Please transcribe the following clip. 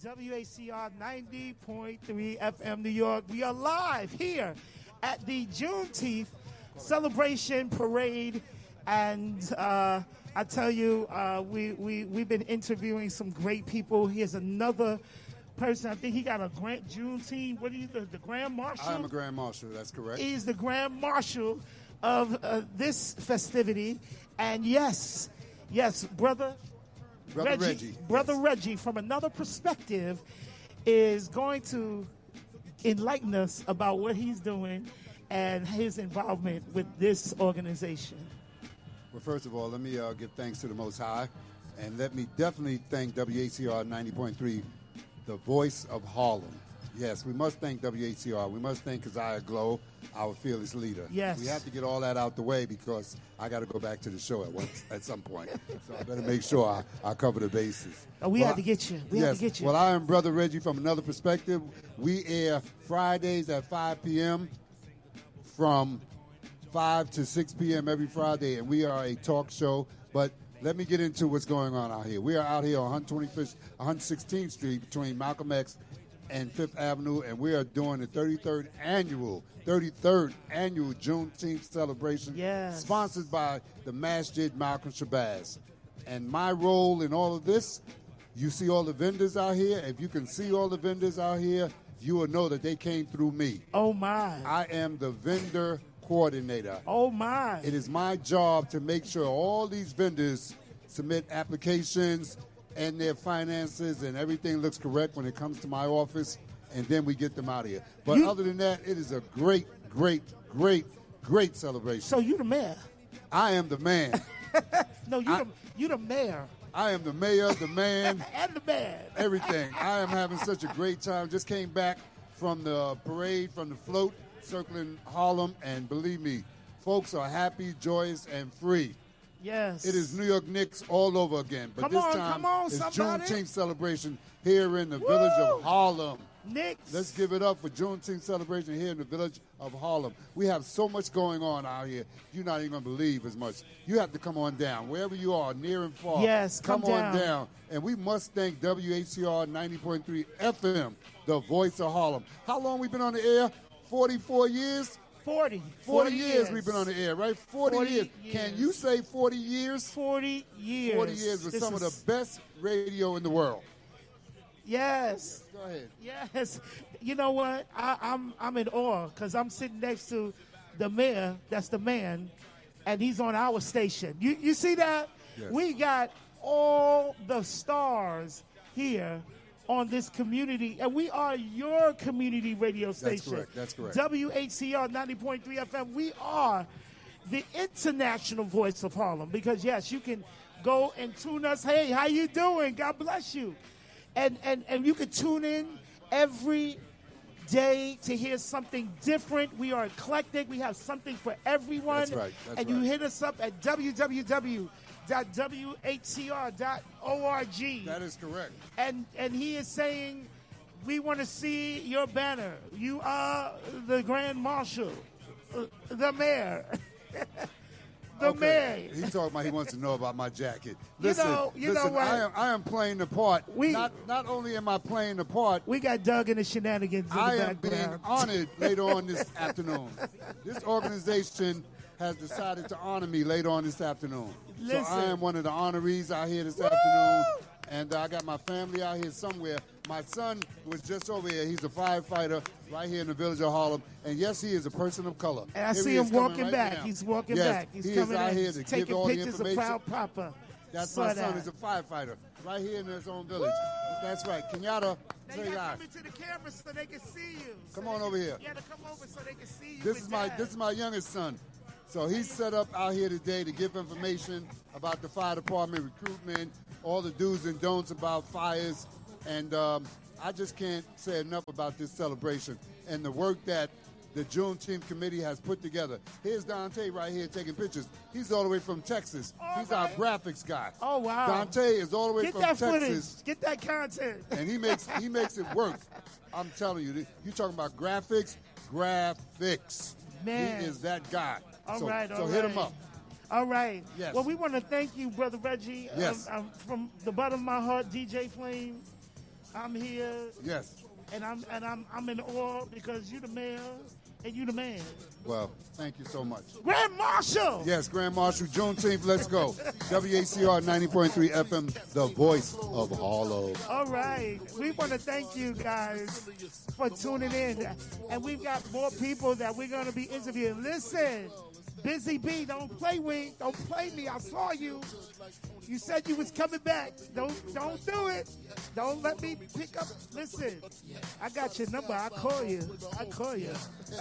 WACR 90.3 FM New York. We are live here at the Juneteenth celebration parade. And I tell you, we've been interviewing some great people. Here's another person. I think he got a Juneteenth. What are you, the Grand Marshal? I am a Grand Marshal, that's correct. He's the Grand Marshal of this festivity. And yes, Brother Reggie. Brother Reggie, from another perspective, is going to enlighten us about what he's doing and his involvement with this organization. Well, first of all, let me give thanks to the Most High, and let me definitely thank WACR 90.3, the voice of Harlem. Yes, we must thank WACR. We must thank Keziah Glow, our fearless leader. Yes. We have to get all that out the way because I got to go back to the show at some point. So I better make sure I cover the bases. Oh, we had to get you. We had to get you. Well, I am Brother Reggie from another perspective. We air Fridays at 5 p.m. from 5 to 6 p.m. every Friday, and we are a talk show. But let me get into what's going on out here. We are out here on 116th Street between Malcolm X and Fifth Avenue, and we are doing the 33rd annual Juneteenth celebration, sponsored by the Masjid Malcolm Shabazz. And my role in all of this, you see all the vendors out here. If you can see all the vendors out here, you will know that they came through me. Oh, my. I am the vendor coordinator. Oh, my. It is my job to make sure all these vendors submit applications and their finances and everything looks correct when it comes to my office, and then we get them out of here. But other than that, it is a great celebration. So you the mayor? I am the man. No, you the mayor. I am the mayor, the man. And the man. Everything. I am having such a great time. Just came back from the parade, from the float, circling Harlem, and believe me, folks are happy, joyous, and free. Yes. It is New York Knicks all over again. But this time it's Juneteenth celebration here in the village of Harlem. Knicks. Let's give it up for Juneteenth celebration here in the village of Harlem. We have so much going on out here. You're not even going to believe as much. You have to come on down. Wherever you are, near and far. Yes, come on down. And we must thank WACR 90.3 FM, the voice of Harlem. How long we been on the air? 44 years? 40 years we've been on the air, right? 40 years. Can you say 40 years? 40 years. 40 years with some of the best radio in the world. Yes. Go ahead. Yes. You know what? I'm in awe because I'm sitting next to the mayor, that's the man, and he's on our station. You see that? Yes. We got all the stars here on this community, and we are your community radio station. That's correct. WACR 90.3 FM. We are the international voice of Harlem because, yes, you can go and tune us. Hey, how you doing? God bless you. And you can tune in every day to hear something different. We are eclectic. We have something for everyone. That's right. You hit us up at www.whcr.org. That is correct. And he is saying, we want to see your banner. You are the Grand Marshal, the mayor. Mayor. He's talking about he wants to know about my jacket. Listen, you know what? I am playing the part. Not only am I playing the part, we got Doug and the shenanigans in the background. I am being honored later on this afternoon. This organization has decided to honor me later on this afternoon. Listen. So I am one of the honorees out here this afternoon, and I got my family out here somewhere. My son was just over here. He's a firefighter right here in the village of Harlem, and yes, he is a person of color. And I see him walking back. He's walking back. He's coming out in, here to taking give all the pictures of information. Proud Papa. That's my son. He's a firefighter right here in his own village. That's right. Kenyatta, say hi. Come into the camera so they can see you. Come on over here. You got to come over so they can see you. This is my youngest son. So he's set up out here today to give information about the fire department recruitment, all the do's and don'ts about fires, and I just can't say enough about this celebration and the work that the Juneteenth Committee has put together. Here's Dante right here taking pictures. He's all the way from Texas. He's our graphics guy. Oh, wow. Dante is all the way from Texas. Get that footage. Get that content. And he makes it work. I'm telling you, you're talking about graphics. Man. He is that guy. All so right. Hit him up. All right. Yes. Well, we want to thank you, Brother Reggie. Yes. From the bottom of my heart, DJ Flame. I'm here. Yes. And I'm in awe because you the mayor and you the man. Well, thank you so much. Grand Marshal. Yes, Grand Marshal, Juneteenth, let's go. WACR 90.3 FM, the voice of Harlow. All right. We want to thank you guys for tuning in. And we've got more people that we're going to be interviewing. Listen, Busy B, don't play me. I saw you. You said you was coming back. Don't do it. Don't let me pick up. Listen, I got your number. I'll call you.